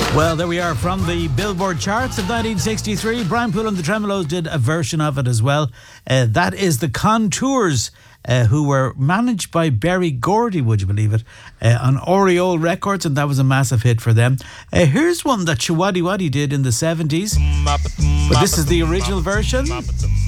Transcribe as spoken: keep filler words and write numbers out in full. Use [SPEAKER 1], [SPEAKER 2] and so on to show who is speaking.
[SPEAKER 1] Well, there we are from the Billboard charts of nineteen sixty-three. Brian Poole and the Tremolos did a version of it as well. Uh, that is the Contours, uh, who were managed by Berry Gordy, would you believe it, uh, on Oriole Records, and that was a massive hit for them. Uh, here's one that Shawaddy Waddy did in the seventies, but this is the original version.